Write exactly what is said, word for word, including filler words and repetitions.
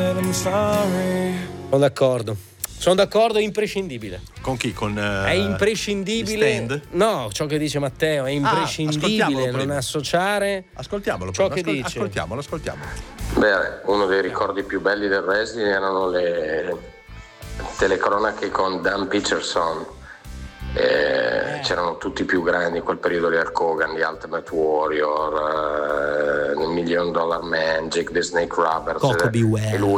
Sono d'accordo. Sono d'accordo, è imprescindibile. Con chi? Con uh, È imprescindibile. No, ciò che dice Matteo è imprescindibile ah, non associare. Ascoltiamolo, ciò prima. che Ascol- dice. Ascoltiamolo, ascoltiamolo. Beh, uno dei ricordi più belli del wrestling erano le telecronache con Dan Peterson. Eh, c'erano tutti i più grandi in quel periodo lì, Hulk Hogan, The Ultimate Warrior, uh, Million Dollar Man, Jake the Snake Roberts, Coco e lui